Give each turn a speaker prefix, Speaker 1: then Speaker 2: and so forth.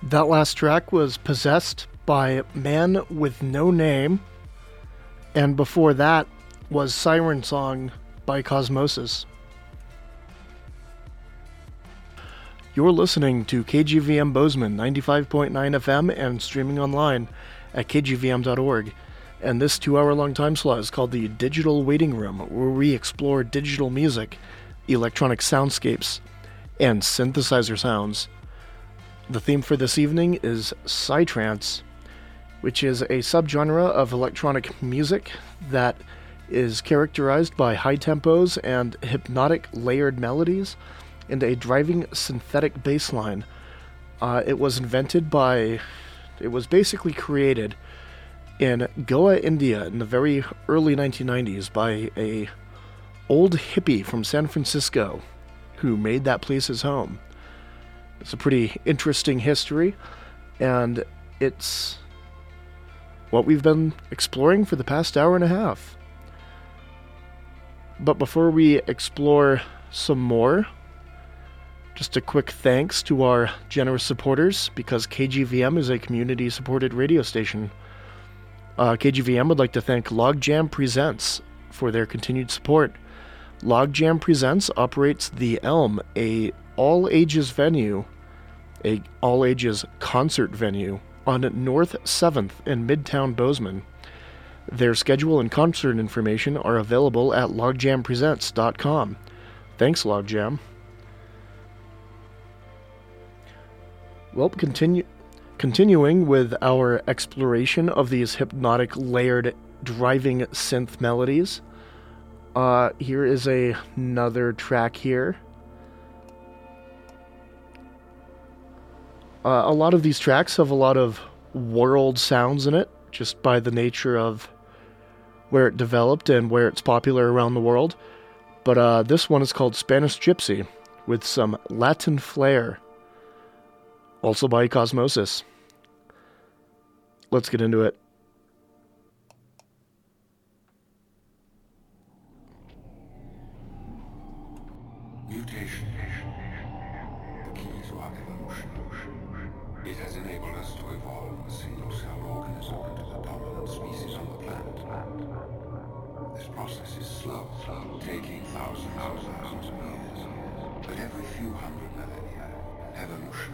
Speaker 1: That last track was Possessed by Man with No Name, and before that was Siren Song by Cosmosis. You're listening to KGVM Bozeman 95.9 FM and streaming online at kgvm.org. And this 2-hour-long time slot is called the Digital Waiting Room, where we explore digital music, electronic soundscapes, and synthesizer sounds. The theme for this evening is Psytrance, which is a subgenre of electronic music that is characterized by high tempos and hypnotic layered melodies and a driving synthetic bass line. It was basically created in Goa, India in the very early 1990s by a old hippie from San Francisco who made that place his home. It's a pretty interesting history, and it's what we've been exploring for the past hour and a half. But before we explore some more, just a quick thanks to our generous supporters, because KGVM is a community-supported radio station. KGVM would like to thank Logjam Presents for their continued support. Logjam Presents operates The Elm, a all-ages concert venue on North 7th in Midtown Bozeman. Their schedule and concert information are available at logjampresents.com. Thanks, Logjam. Well, continuing with our exploration of these hypnotic layered driving synth melodies, here is another track here. A lot of these tracks have a lot of world sounds in it, just by the nature of where it developed and where it's popular around the world. But this one is called Spanish Gypsy, with some Latin flair, also by Cosmosis. Let's get into it.
Speaker 2: Mutation. The key to our evolution. It has enabled us to evolve a single-cell organism into the dominant species on the planet. This process is slow, taking thousands of years. But every few hundred millennia, evolution